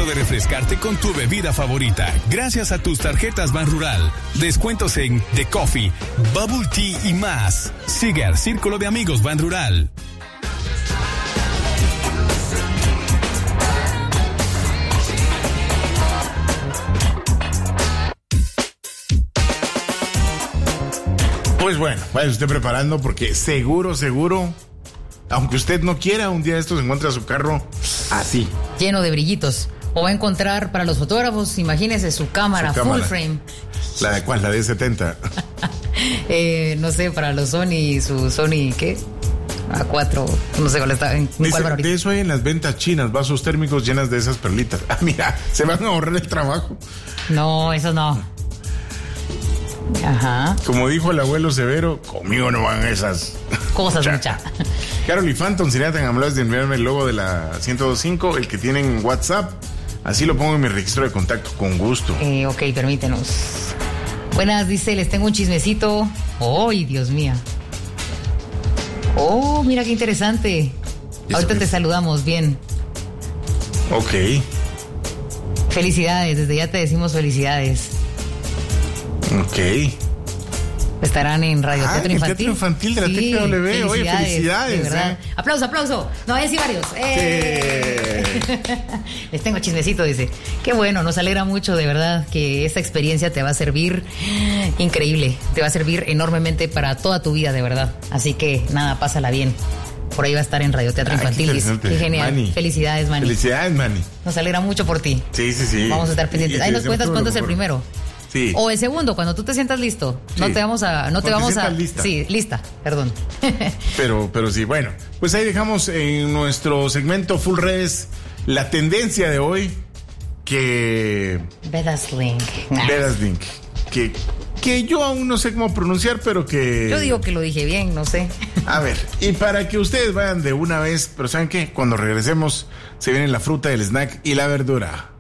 de refrescarte con tu bebida favorita, gracias a tus tarjetas Banrural. Descuentos en The Coffee, Bubble Tea y más. Sigue al Círculo de Amigos Banrural. Pues bueno, vaya usted preparando porque seguro, aunque usted no quiera, un día de estos encuentra su carro así. Lleno de brillitos. O va a encontrar para los fotógrafos, imagínese su cámara full frame. ¿La de cuál? ¿La de 70? No sé, para los Sony, su Sony, ¿qué? A4, no sé cuál está. De eso hay en las ventas chinas, vasos térmicos llenas de esas perlitas. Ah, mira, se van a ahorrar el trabajo. No, eso no. Ajá. Como dijo el abuelo Severo, conmigo no van esas cosas, mucha. Carol y Phantom sería tan amables de enviarme el logo de la 102.5, el que tienen en WhatsApp. Así lo pongo en mi registro de contacto, con gusto. Ok, permítenos. Buenas, dice, les tengo un chismecito. ¡Ay, Dios mío! Oh, mira qué interesante. Ahorita te saludamos, bien. Ok. Felicidades, desde ya te decimos felicidades. Ok. Estarán en Radio Teatro Infantil. Teatro Infantil de la TPW. Oye, felicidades. De verdad. Aplauso. No, hay sí varios. Les tengo chismecito, dice. Qué bueno, nos alegra mucho, de verdad, que esta experiencia te va a servir increíble. Te va a servir enormemente para toda tu vida, de verdad. Así que, nada, pásala bien. Por ahí va a estar en Radio Teatro Infantil. Qué genial. Manny. Felicidades, Manny. Felicidades, Manny. Nos alegra mucho por ti. Sí. Vamos a estar pendientes. Ahí nos cuentas cuánto es el primero. Sí. O el segundo, cuando tú te sientas listo. Sí. No te vamos a... Lista. Sí, lista, perdón. pero sí, bueno. Pues ahí dejamos en nuestro segmento Full Redes la tendencia de hoy que... Bedaslink. Que yo aún no sé cómo pronunciar, pero que... Yo digo que lo dije bien, no sé. A ver, y para que ustedes vayan de una vez, pero ¿saben qué? Cuando regresemos se viene la fruta, el snack y la verdura.